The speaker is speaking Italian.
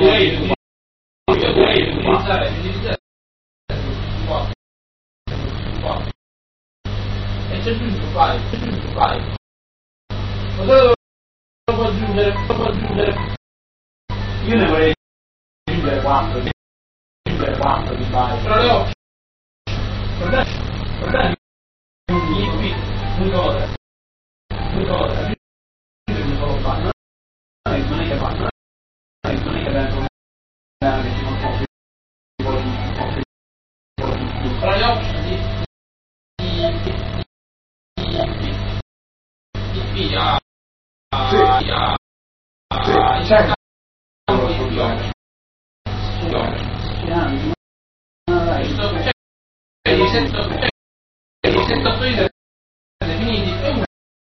direi utilizzare e c'è giusto fai. Cosa devo aggiungere? Io ne vorrei aggiungere 4 di fare. Però le ho. Guardate. Un cosa. Non è che fanno. Non è che vengono. Però le option di